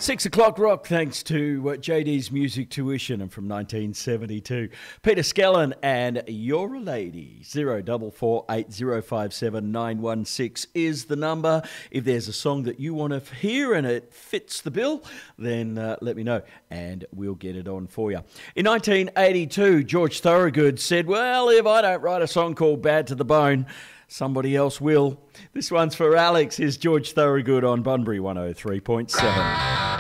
6 o'clock rock, thanks to JD's Music Tuition and from 1972. Peter Skellern and You're a Lady. 0448057916 is the number. If there's a song that you want to hear and it fits the bill, then let me know and we'll get it on for you. In 1982, George Thorogood said, well, if I don't write a song called Bad to the Bone, somebody else will. This one's for Alex. Here's George Thorogood on Bunbury 103.7.